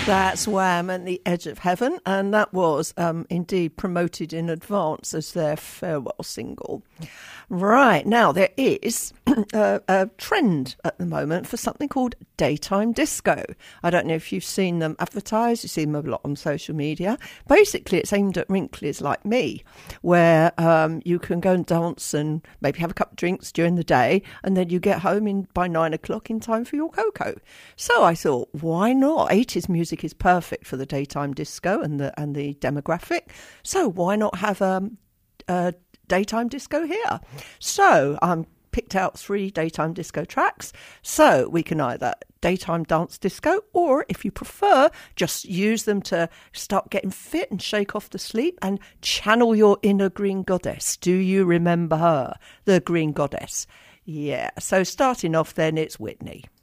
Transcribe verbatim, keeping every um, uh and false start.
That's Wham and The Edge of Heaven, and that was um, indeed promoted in advance as their farewell single. Right, now there is a, a trend at the moment for something called daytime disco. I don't know if you've seen them advertised, you see them a lot on social media. Basically, it's aimed at wrinklies like me, where um, you can go and dance and maybe have a couple of drinks during the day, and then you get home in by nine o'clock in time for your cocoa. So I thought, why not? eighties music is perfect for the daytime disco and the and the demographic. So why not have um, a daytime disco here? So I um, picked out three daytime disco tracks. So we can either daytime dance disco, or if you prefer, just use them to start getting fit and shake off the sleep and channel your inner green goddess. Do you remember her? The green goddess. Yeah. So starting off then, it's Whitney.